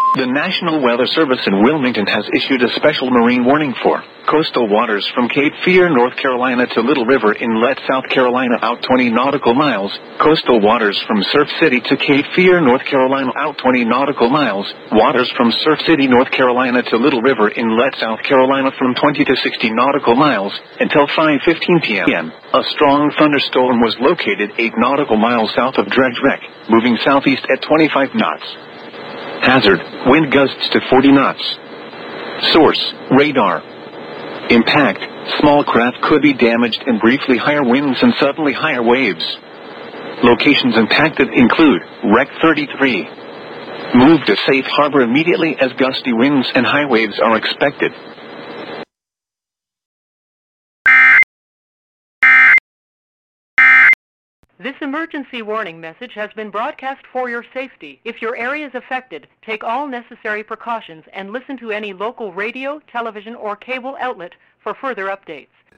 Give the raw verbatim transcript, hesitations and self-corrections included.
The National Weather Service in Wilmington has issued a special marine warning for coastal waters from Cape Fear, North Carolina to Little River Inlet, South Carolina out twenty nautical miles, coastal waters from Surf City to Cape Fear, North Carolina out twenty nautical miles, waters from Surf City, North Carolina to Little River Inlet, South Carolina from twenty to sixty nautical miles, until five fifteen p m A strong thunderstorm was located eight nautical miles south of Dredge Wreck, moving southeast at twenty-five knots. Hazard, wind gusts to forty knots. Source, radar. Impact, small craft could be damaged and briefly higher winds and suddenly higher waves. Locations impacted include Wreck thirty-three. Move to safe harbor immediately as gusty winds and high waves are expected. This emergency warning message has been broadcast for your safety. If your area is affected, take all necessary precautions and listen to any local radio, television, or cable outlet for further updates.